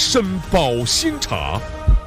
参保心茶。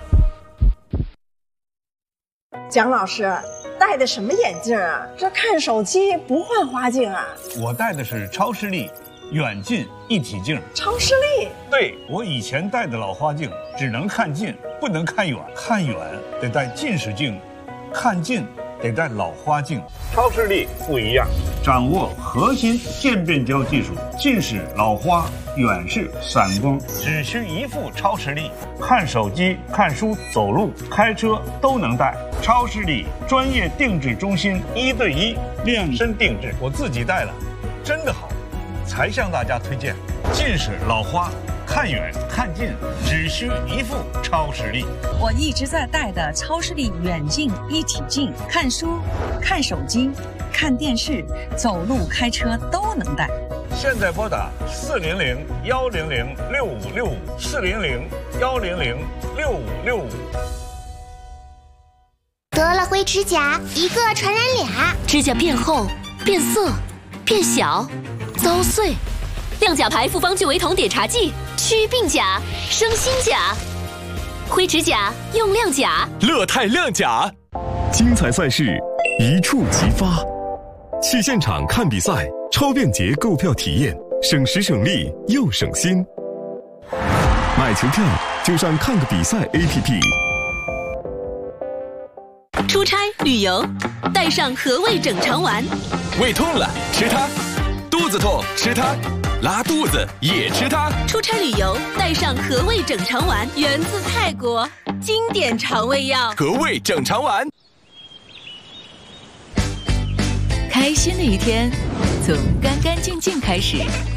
蒋老师戴的什么眼镜啊？这看手机不换花镜啊？ 我戴的是超视力远近一体镜。 超视力？ 对，我以前戴的老花镜只能看近，不能看远，看远得戴近视镜，看近得戴老花镜。超视力不一样，掌握核心渐变焦技术，近视、老花、远视、散光，只需一副超视力，看手机、看书、走路、开车都能戴。超视力专业定制中心，1对1量身定制，我自己戴了，真的好，才向大家推荐。近视、老花，看远看近只需一副超视力。 我一直在戴的超视力远近一体镜，看书、看手机、看电视、走路、开车都能戴。 现在拨打400-100-6565，400-100-6565。 得了灰指甲，一个传染俩， 指甲变厚、变色、变小、遭碎。亮甲牌复方聚维酮碘茶剂，祛病甲，生新甲。灰指甲用亮甲， 乐泰亮甲。 精彩赛事一触即发，去现场看比赛，超便捷购票体验，省时省力又省心。买球票就上看个比赛 APP。 出差旅游，带上和味整肠丸。 胃痛了吃它，肚子痛吃它，拉肚子也吃它。 出差旅游带上和味整肠丸，源自泰国，经典肠胃药。 和味整肠丸。 开心的一天从干干净净开始，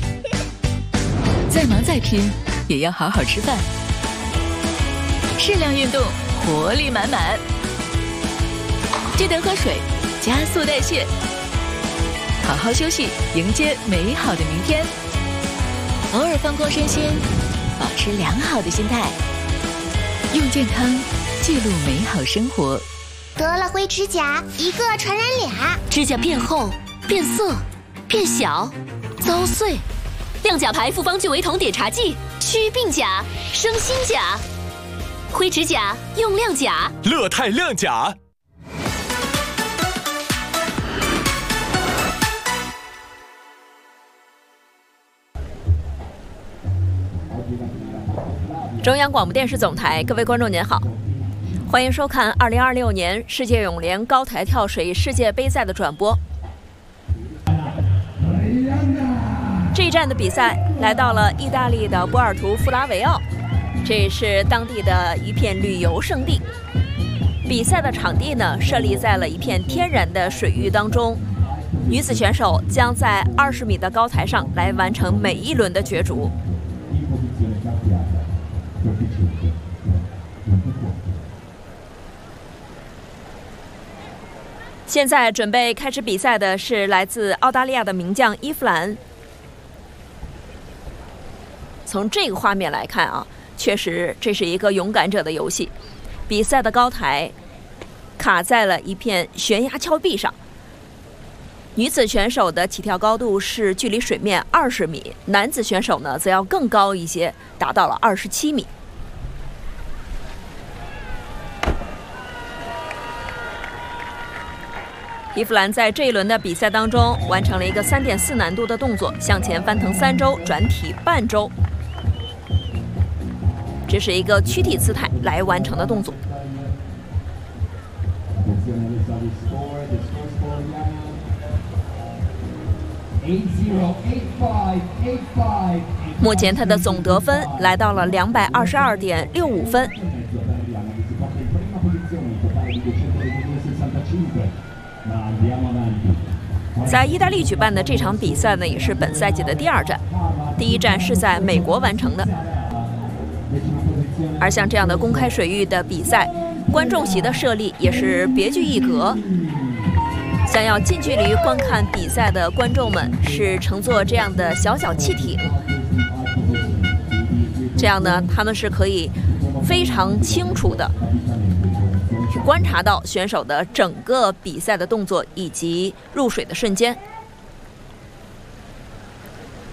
再忙再拼也要好好吃饭，适量运动，活力满满。记得喝水，加速代谢，好好休息，迎接美好的明天。偶尔放空身心，保持良好的心态，用健康记录美好生活。 得了灰指甲，一个传染俩， 指甲变厚、变色、变小、遭碎。亮甲牌复方聚维酮碘茶剂，祛病甲，生新甲。灰指甲用亮甲， 乐泰亮甲。 中央广播电视总台，各位观众您好，欢迎收看2026年世界泳联高台跳水世界杯赛的转播。这一站的比赛来到了意大利的波尔图弗拉维奥，这也是当地的一片旅游胜地。比赛的场地呢，设立在了一片天然的水域当中。女子选手将在20米的高台上来完成每一轮的角逐。现在准备开始比赛的是来自澳大利亚的名将伊夫兰。从这个画面来看啊，确实这是一个勇敢者的游戏。比赛的高台卡在了一片悬崖峭壁上。女子选手的起跳高度是距离水面20米，男子选手呢则要更高一些，达到了27米。伊夫兰在这一轮的比赛当中完成了一个3.4难度的动作，向前翻腾3周，转体半周，这是一个躯体姿态来完成的动作。目前他的总得分来到了222.65分。在意大利举办的这场比赛呢，也是本赛季的第2站，第1站是在美国完成的。而像这样的公开水域的比赛，观众席的设立也是别具一格。想要近距离观看比赛的观众们是乘坐这样的小汽艇，这样呢，他们是可以非常清楚的去观察到选手的整个比赛的动作以及入水的瞬间。